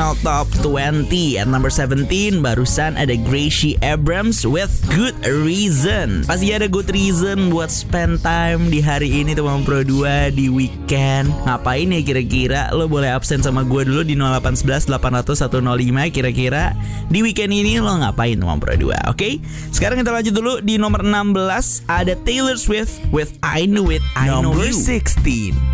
Channel Top 20. At number 17, barusan ada Gracie Abrams with Good Reason. Pasti ada good reason buat spend time di hari ini teman Pro 2 di weekend. Ngapain ya kira-kira? Lo boleh absen sama gue dulu di 0811 800 105. Kira-kira di weekend ini lo ngapain teman Pro 2? Oke? Sekarang kita lanjut dulu di nomor 16, ada Taylor Swift with I Know It, I Know Number You. 16.